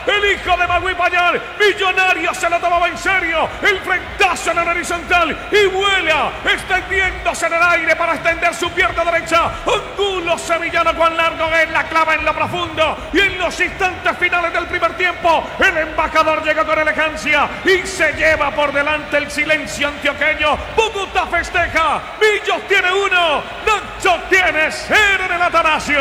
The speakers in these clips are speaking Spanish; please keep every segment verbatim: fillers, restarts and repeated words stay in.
el hijo de Magui Payar. Millonarios se lo tomaba en serio. El frentazo en el horizontal y vuela, extendiéndose en el aire para extender su pierna derecha. Angulo sevillano con largo en la clava en lo profundo. Y en los instantes finales del primer tiempo, el embajador llega con elegancia y se lleva por delante el silencio antioqueño. Bogotá festeja. Millos tiene uno, Nacho tiene cero en el Atanasio.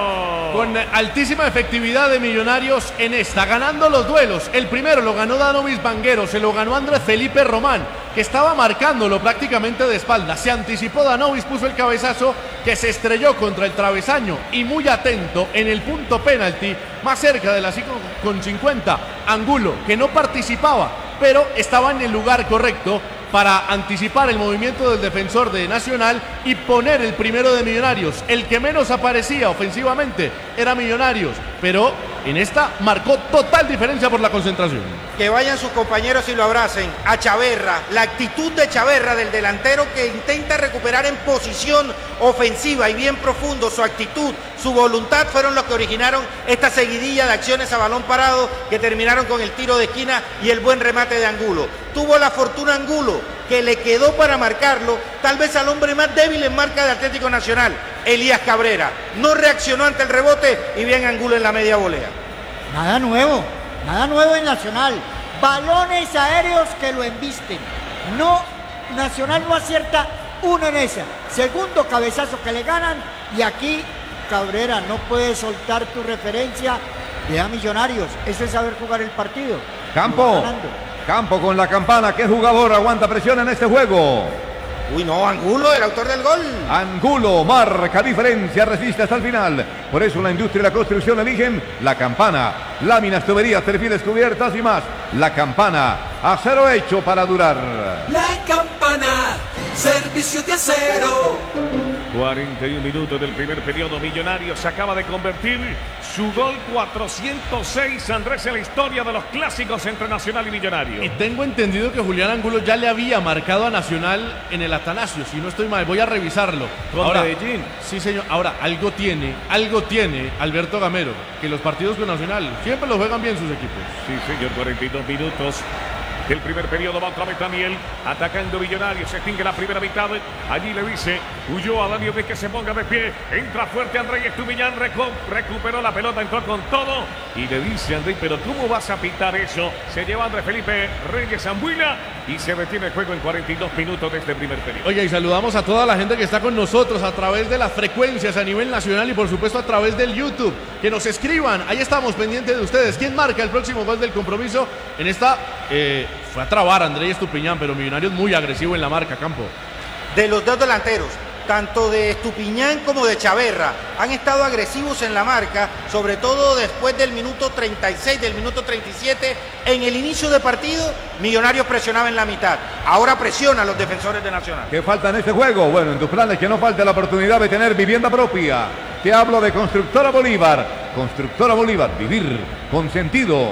Con altísima efectividad de Millonarios en esta, ganando los duelos. El primero lo ganó Danovis Vanguero, se lo ganó Andrés Felipe Román, que estaba marcándolo prácticamente de espalda. Se anticipó Danovis, puso el cabezazo que se estrelló contra el travesaño y muy atento en el punto penalti, más cerca de las cinco con cincuenta, Angulo, que no participaba, pero estaba en el lugar correcto para anticipar el movimiento del defensor de Nacional y poner el primero de Millonarios. El que menos aparecía ofensivamente era Millonarios, pero en esta marcó total diferencia por la concentración. Que vayan sus compañeros y lo abracen a Chaverra, la actitud de Chaverra, del delantero que intenta recuperar en posición ofensiva y bien profundo, su actitud, su voluntad fueron los que originaron esta seguidilla de acciones a balón parado que terminaron con el tiro de esquina y el buen remate de Angulo. Tuvo la fortuna Angulo, que le quedó para marcarlo, tal vez al hombre más débil en marca de Atlético Nacional, Elías Cabrera. No reaccionó ante el rebote y bien Angulo en la media volea. Nada nuevo, nada nuevo en Nacional. Balones aéreos que lo embisten. No, Nacional no acierta uno en esa. Segundo cabezazo que le ganan y aquí Cabrera no puede soltar tu referencia. Le da Millonarios, eso es saber jugar el partido. Campo, Campo con la campana. ¿Qué jugador aguanta presión en este juego? Uy, no, Angulo, el autor del gol. Angulo marca diferencia, resiste hasta el final. Por eso la industria y la construcción eligen la campana. Láminas, tuberías, perfiles, cubiertas y más. La campana, acero hecho para durar. La campana, servicio de acero. cuarenta y un minutos del primer periodo. Millonarios se acaba de convertir su gol cuatrocientos seis, Andrés, en la historia de los clásicos entre Nacional y Millonarios. Y tengo entendido que Julián Angulo ya le había marcado a Nacional en el Atanasio, si no estoy mal, voy a revisarlo. Con Ahora, Medellín. Sí, señor. Ahora, algo tiene, algo tiene Alberto Gamero, que los partidos con Nacional siempre los juegan bien sus equipos. Sí, señor, cuarenta y dos minutos. El primer periodo va otra vez Daniel, atacando Millonarios, se extingue la primera mitad, allí le dice, huyó a Daniel de que se ponga de pie, entra fuerte André Estupiñán, recu recuperó la pelota, entró con todo, y le dice André, pero ¿cómo vas a pitar eso? Se lleva Andrés Felipe Reyes Zambuila, y se detiene el juego en cuarenta y dos minutos de este primer periodo. Oye, y saludamos a toda la gente que está con nosotros a través de las frecuencias a nivel nacional y por supuesto a través del YouTube, que nos escriban, ahí estamos pendientes de ustedes. ¿Quién marca el próximo gol del compromiso en esta... Eh, Fue a trabar a André Estupiñán, pero Millonarios muy agresivo en la marca, Campo. De los dos delanteros, tanto de Estupiñán como de Chaverra, han estado agresivos en la marca, sobre todo después del minuto treinta y seis, del minuto treinta y siete. En el inicio de partido, Millonarios presionaba en la mitad. Ahora presiona a los defensores de Nacional. ¿Qué falta en este juego? Bueno, en tus planes que no falte la oportunidad de tener vivienda propia. Te hablo de Constructora Bolívar. Constructora Bolívar, vivir con sentido.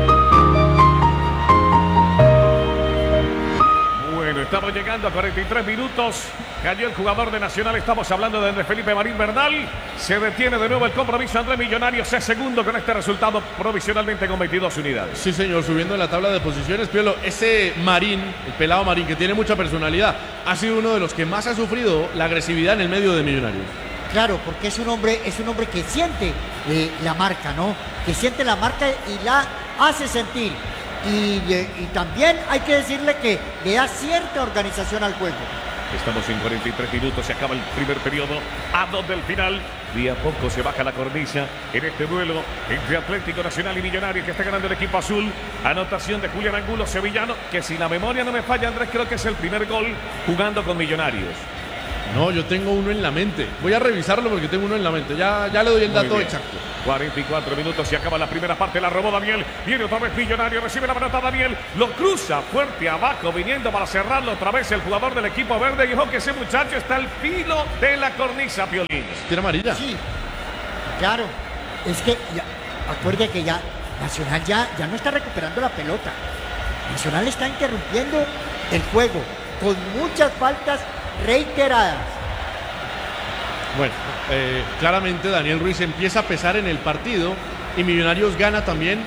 Estamos llegando a cuarenta y tres minutos. Cayó el jugador de Nacional. Estamos hablando de Andrés Felipe Marín Bernal. Se detiene de nuevo el compromiso. Andrés Millonarios es segundo con este resultado provisionalmente con veintidós unidades. Sí, señor, subiendo en la tabla de posiciones. Piolo, ese Marín, el pelado Marín, que tiene mucha personalidad, ha sido uno de los que más ha sufrido la agresividad en el medio de Millonarios. Claro, porque es un hombre, es un hombre que siente eh, la marca, ¿no? Que siente la marca y la hace sentir. Y, y también hay que decirle que le da cierta organización al juego. Estamos en cuarenta y tres minutos, se acaba el primer periodo, a dos del final. De a poco se baja la cornisa en este duelo entre Atlético Nacional y Millonarios, que está ganando el equipo azul. Anotación de Julián Angulo Sevillano, que si la memoria no me falla, Andrés, creo que es el primer gol jugando con Millonarios. No, yo tengo uno en la mente. Voy a revisarlo porque tengo uno en la mente. Ya, ya le doy el dato exacto. cuarenta y cuatro minutos, se acaba la primera parte, la robó Daniel. Viene otra vez Millonario, recibe la pelota Daniel. Lo cruza fuerte abajo, viniendo para cerrarlo otra vez el jugador del equipo verde. Dijo que ese muchacho está al filo de la cornisa, Piolín. ¿Tiene amarilla? Sí, claro. Es que, ya, acuerde que ya Nacional ya, ya no está recuperando la pelota. Nacional está interrumpiendo el juego con muchas faltas reiteradas. Bueno, eh, claramente Daniel Ruiz empieza a pesar en el partido y Millonarios gana también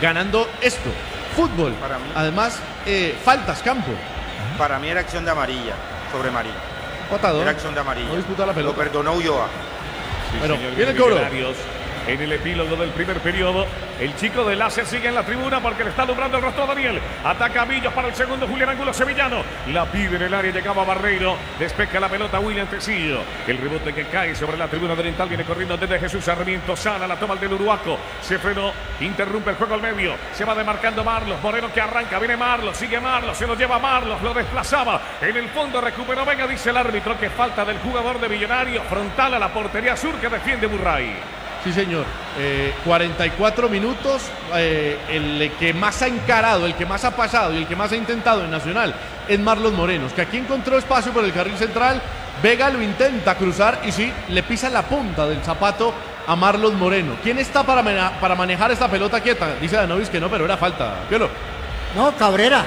ganando esto. Fútbol. Para mí. Además, eh, faltas, campo. Para mí era acción de amarilla sobre Marín. Patador. Era acción de amarilla. No disputa la pelota. Lo perdonó Ulloa. Sí, Bueno, señor, viene el cobro. Millonarios. En el epílogo del primer periodo, el chico de láser sigue en la tribuna porque le está alumbrando el rostro a Daniel. Ataca a Millos para el segundo, Julián Angulo sevillano. La pide en el área, llegaba Barreiro. Despeja la pelota William Tecillo. El rebote que cae sobre la tribuna oriental viene corriendo desde Jesús Sarmiento. Sana la toma el del Uruaco. Se frenó, interrumpe el juego al medio. Se va demarcando Marlos. Moreno que arranca, viene Marlos, sigue Marlos. Se lo lleva Marlos, lo desplazaba. En el fondo recuperó Vega, dice el árbitro que falta del jugador de Millonarios. Frontal a la portería sur que defiende Burray. Sí, señor. Eh, cuarenta y cuatro minutos. Eh, el que más ha encarado, el que más ha pasado y el que más ha intentado en Nacional es Marlos Morenos, que aquí encontró espacio por el carril central. Vega lo intenta cruzar y sí, le pisa la punta del zapato a Marlos Moreno. ¿Quién está para, mena- para manejar esta pelota quieta? Dice Danovis que no, pero era falta. Piolo. No, Cabrera.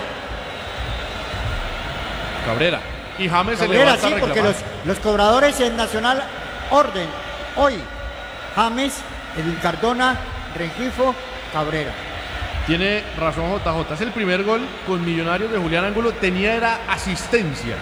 Cabrera. Y James se Cabrera, levanta sí, a porque reclamar. los, los cobradores en Nacional orden. Hoy, James, Edwin Cardona, Rengifo, Cabrera. Tiene razón J J. Es el primer gol con Millonarios de Julián Angulo. Tenía era asistencias.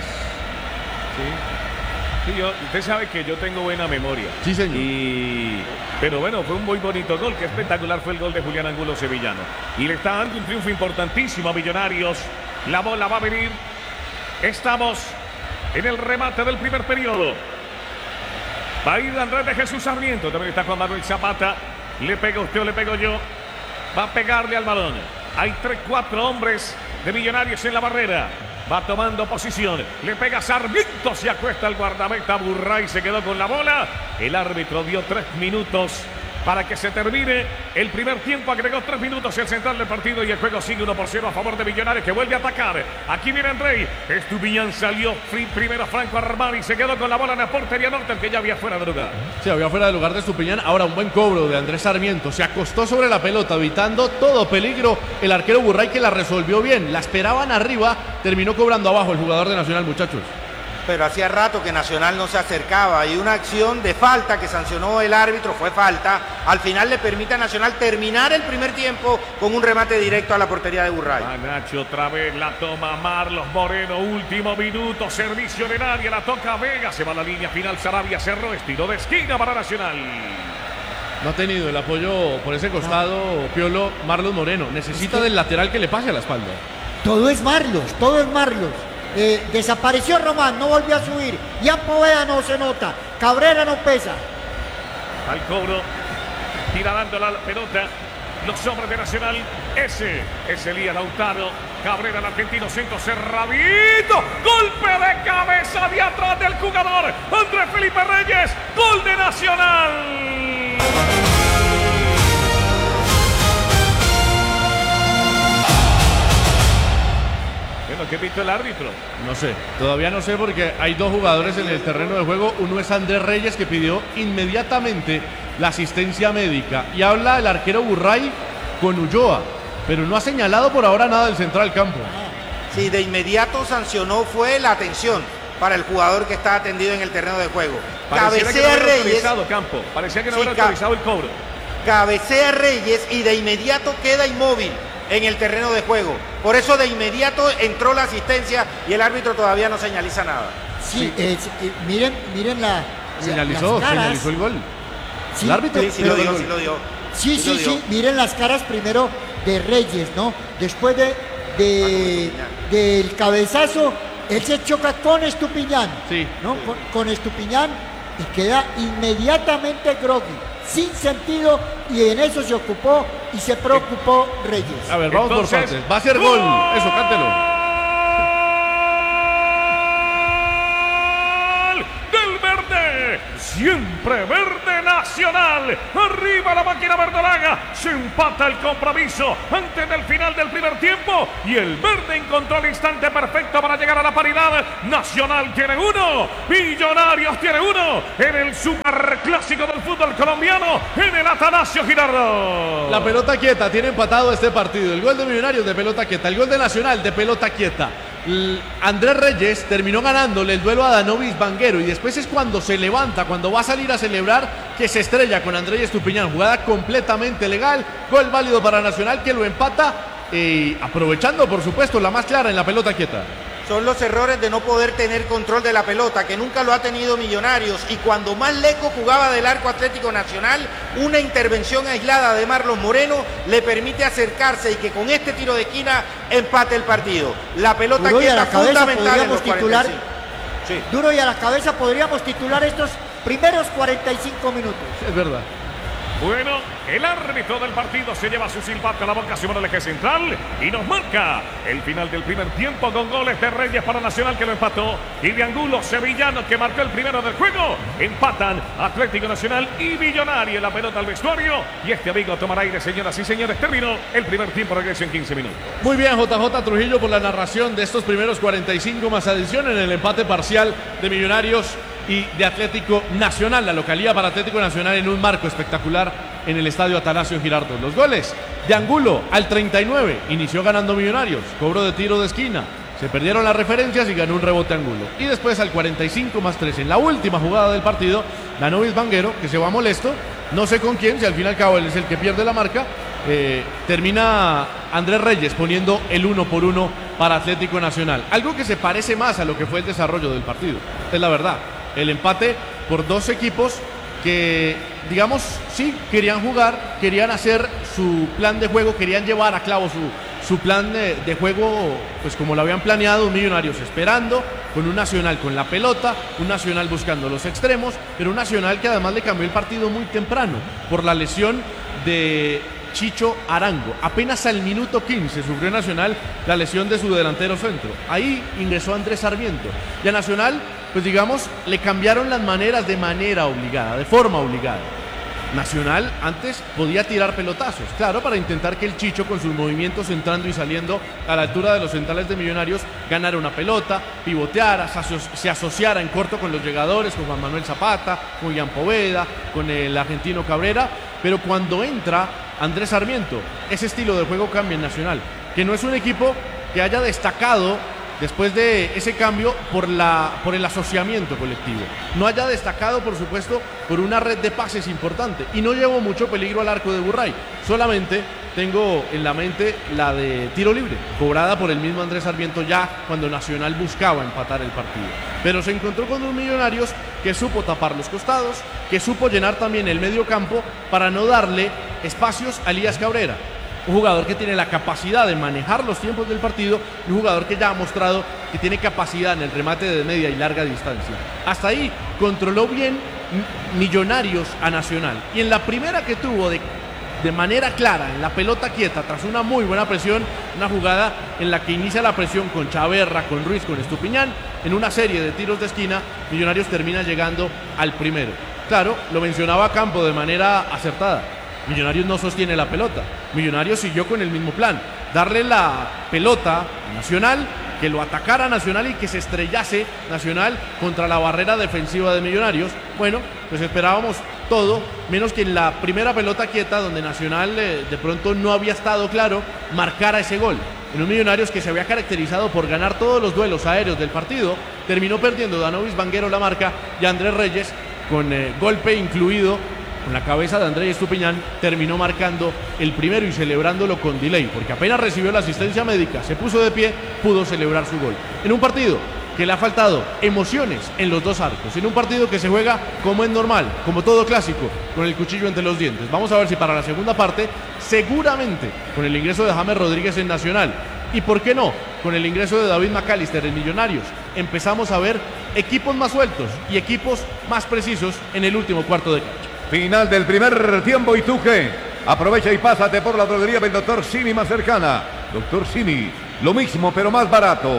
Sí, yo, usted sabe que yo tengo buena memoria. Sí, señor. Y, pero bueno, fue un muy bonito gol. Qué espectacular fue el gol de Julián Angulo sevillano. Y le está dando un triunfo importantísimo a Millonarios. La bola va a venir. Estamos en el remate del primer periodo. Va a ir Andrés de Jesús Sarmiento. También está Juan Manuel Zapata. Le pega usted o le pego yo. Va a pegarle al balón. Hay tres, cuatro hombres de Millonarios en la barrera. Va tomando posición. Le pega Sarmiento. Se acuesta el guardameta Burray. Se quedó con la bola. El árbitro dio tres minutos para que se termine el primer tiempo. Agregó tres minutos el central del partido y el juego sigue uno por cero a favor de Millonarios, que vuelve a atacar. Aquí viene Andrei. Estupiñán salió free, primero Franco Armani. Se quedó con la bola en la portería norte, el que ya había fuera de lugar. Sí, había fuera de lugar de Estupiñán. Ahora un buen cobro de Andrés Sarmiento. Se acostó sobre la pelota, evitando todo peligro. El arquero Burray, que la resolvió bien. La esperaban arriba. Terminó cobrando abajo el jugador de Nacional, muchachos. Pero hacía rato que Nacional no se acercaba y una acción de falta que sancionó el árbitro fue falta. Al final le permite a Nacional terminar el primer tiempo con un remate directo a la portería de Burray. A Nacho otra vez, la toma Marlos Moreno, último minuto, servicio en el área, la toca Vega, se va a la línea final, Sarabia cerró, estilo de esquina para Nacional. No ha tenido el apoyo por ese costado, Piolo, Marlos Moreno. Necesita del lateral que le pase a la espalda. Todo es Marlos, todo es Marlos. Eh, desapareció Román, no volvió a subir. Ian Poveda no se nota. Cabrera no pesa. Al cobro, tira dando la pelota. Los hombres de Nacional, ese es Elías Lautaro. Cabrera, el argentino, centro cerradito. Golpe de cabeza de atrás del jugador Andrés Felipe Reyes. Gol de Nacional. Bueno, ¿qué pintó el árbitro? No sé, todavía no sé porque hay dos jugadores en el terreno de juego. Uno es Andrés Reyes, que pidió inmediatamente la asistencia médica. Y habla el arquero Burray con Ulloa, pero no ha señalado por ahora nada del central campo. Sí, de inmediato sancionó fue la atención para el jugador que está atendido en el terreno de juego. Parecía que no Cabecea hubiera Reyes, autorizado Campo. Parecía que no Sí, hubiera ca- autorizado el cobro. cabecea Reyes y de inmediato queda inmóvil en el terreno de juego. Por eso de inmediato entró la asistencia y el árbitro todavía no señaliza nada. Sí, eh, sí, eh, miren, miren la, la- Señalizó, las caras. señalizó el gol. Sí, el árbitro. Sí, sí pero- lo dio, sí lo dio. Sí, Sí lo sí, dio. sí, miren las caras primero de Reyes, ¿no? Después de, de del cabezazo, él se choca con Estupiñán, Sí. ¿no? Con, con Estupiñán y queda inmediatamente groggy, sin sentido, y en eso se ocupó y se preocupó Reyes. A ver, vamos Entonces, por partes. Va a ser gol. Eso, cántelo. Gol del verde, siempre verde Nacional. Arriba la máquina verdolaga, se empata el compromiso antes del final del primer tiempo y el verde encontró el instante perfecto para llegar a la paridad. Nacional tiene uno, Millonarios tiene uno en el superclásico del fútbol colombiano, en el Atanasio Girardot. La pelota quieta, tiene empatado este partido. El gol de Millonarios de pelota quieta, el gol de Nacional de pelota quieta. L- Andrés Reyes terminó ganándole el duelo a Danovis Vanguero y después es cuando se levanta, cuando va a salir a celebrar, que que se estrella con Andrés Estupiñán, jugada completamente legal, gol válido para Nacional que lo empata, eh, aprovechando por supuesto la más clara en la pelota quieta. Son los errores de no poder tener control de la pelota, que nunca lo ha tenido Millonarios, y cuando más lejos jugaba del arco Atlético Nacional, una intervención aislada de Marlon Moreno le permite acercarse y que con este tiro de esquina empate el partido. La pelota Duro y a quieta la cabeza fundamental en los podríamos titular, cuarenta y cinco. Sí. Duro y a la cabeza podríamos titular estos primeros cuarenta y cinco minutos. Es verdad. Bueno, el árbitro del partido se lleva su silbato a la boca sobre el eje central y nos marca el final del primer tiempo con goles de Reyes para Nacional que lo empató y de Angulo Sevillano que marcó el primero del juego. Empatan Atlético Nacional y Millonario en la pelota al vestuario y este amigo tomará aire, señoras y señores. Terminó el primer tiempo, regreso en quince minutos. Muy bien, J J Trujillo, por la narración de estos primeros cuarenta y cinco más adición en el empate parcial de Millonarios y de Atlético Nacional. La localía para Atlético Nacional en un marco espectacular en el estadio Atanasio Girardot. Los goles de Angulo al treinta y nueve, inició ganando Millonarios, cobro de tiro de esquina, se perdieron las referencias y ganó un rebote Angulo. Y después al cuarenta y cinco más tres, en la última jugada del partido, ganó Bisbanguero, que se va molesto, no sé con quién, si al fin y al cabo él es el que pierde la marca. Eh, termina Andrés Reyes poniendo el uno por uno para Atlético Nacional. Algo que se parece más a lo que fue el desarrollo del partido, es la verdad. El empate por dos equipos que, digamos, sí, querían jugar, querían hacer su plan de juego, querían llevar a cabo su, su plan de, de juego, pues como lo habían planeado. Un Millonarios esperando, con un Nacional con la pelota, un Nacional buscando los extremos, pero un Nacional que además le cambió el partido muy temprano por la lesión de Chicho Arango. Apenas al minuto quince sufrió Nacional la lesión de su delantero centro. Ahí ingresó Andrés Sarmiento. Y a Nacional, pues digamos, le cambiaron las maneras de manera obligada, de forma obligada. Nacional antes podía tirar pelotazos, claro, para intentar que el Chicho con sus movimientos entrando y saliendo a la altura de los centrales de Millonarios ganara una pelota, pivoteara, se, aso se asociara en corto con los llegadores, con Juan Manuel Zapata, con Ian Poveda, con el argentino Cabrera. Pero cuando entra Andrés Sarmiento, ese estilo de juego cambia en Nacional, que no es un equipo que haya destacado después de ese cambio por, la, por el asociamiento colectivo. No haya destacado, por supuesto, por una red de pases importante. Y no llevo mucho peligro al arco de Burray. Solamente tengo en la mente la de tiro libre, cobrada por el mismo Andrés Sarmiento ya cuando Nacional buscaba empatar el partido. Pero se encontró con unos Millonarios que supo tapar los costados, que supo llenar también el medio campo para no darle espacios a Elías Cabrera. Un jugador que tiene la capacidad de manejar los tiempos del partido, un jugador que ya ha mostrado que tiene capacidad en el remate de media y larga distancia. Hasta ahí controló bien Millonarios a Nacional. Y en la primera que tuvo de, de manera clara, en la pelota quieta, tras una muy buena presión, una jugada en la que inicia la presión con Chaverra, con Ruiz, con Estupiñán, en una serie de tiros de esquina, Millonarios termina llegando al primero. Claro, lo mencionaba Campo de manera acertada. Millonarios no sostiene la pelota. Millonarios siguió con el mismo plan, darle la pelota a Nacional, que lo atacara Nacional y que se estrellase Nacional contra la barrera defensiva de Millonarios. Bueno, pues esperábamos todo, menos que en la primera pelota quieta, donde Nacional eh, de pronto no había estado claro, marcara ese gol. En un Millonarios que se había caracterizado por ganar todos los duelos aéreos del partido, terminó perdiendo Danovis Banguero la marca y Andrés Reyes, con eh, golpe incluido, con la cabeza de Andrés Estupiñán, terminó marcando el primero y celebrándolo con delay, porque apenas recibió la asistencia médica, se puso de pie, pudo celebrar su gol. En un partido que le ha faltado emociones en los dos arcos, en un partido que se juega como es normal, como todo clásico, con el cuchillo entre los dientes. Vamos a ver si para la segunda parte, seguramente con el ingreso de James Rodríguez en Nacional, y por qué no, con el ingreso de David McAllister en Millonarios, empezamos a ver equipos más sueltos y equipos más precisos en el último cuarto de cancha. Final del primer tiempo y tú qué. Aprovecha y pásate por la droguería del doctor Simi más cercana. doctor Simi, lo mismo pero más barato.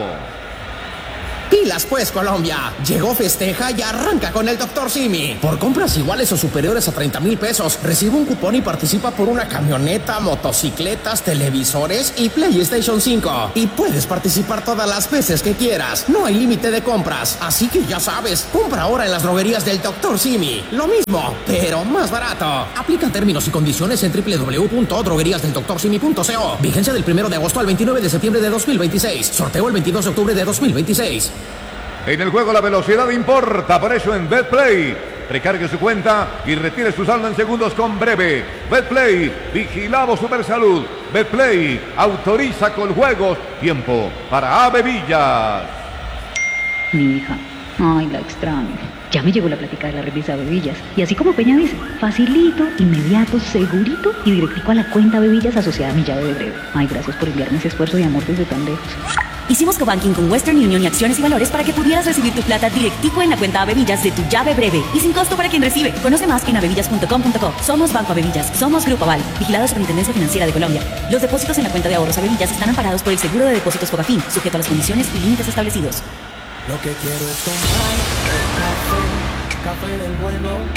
Pilas pues, Colombia. Llegó Festeja y arranca con el doctor Simi. Por compras iguales o superiores a treinta mil pesos, recibe un cupón y participa por una camioneta, motocicletas, televisores y PlayStation cinco. Y puedes participar todas las veces que quieras. No hay límite de compras. Así que ya sabes, compra ahora en las droguerías del doctor Simi. Lo mismo, pero más barato. Aplican términos y condiciones en doble u doble u doble u punto droguerías del doctor simi punto co. Vigencia del primero de agosto al veintinueve de septiembre de dos mil veintiséis. Sorteo el veintidós de octubre de dos mil veintiséis. En el juego la velocidad importa, por eso en Betplay Recargue su cuenta y retire su saldo en segundos con Breve. Betplay, vigilado Supersalud. Betplay, autoriza con juegos. Tiempo para Ave Villas. Mi hija, ay, la extraño. Ya me llegó la plática de la revista Bebillas. Y así como Peña dice, facilito, inmediato, segurito y directico a la cuenta Bebillas asociada a mi llave de Breve. Ay, gracias por enviarme ese esfuerzo de amor desde tan lejos. Hicimos cobanking con Western Union y Acciones y Valores para que pudieras recibir tu plata directico en la cuenta Avevillas de tu llave Breve y sin costo para quien recibe. Conoce más en avevillas punto com punto co. Somos Banco Avevillas, somos Grupo Aval, vigilado Superintendencia Financiera de Colombia. Los depósitos en la cuenta de ahorros Avevillas están amparados por el seguro de depósitos Fogafín, sujeto a las condiciones y límites establecidos. Lo que quiero es tomar el café, café del bueno.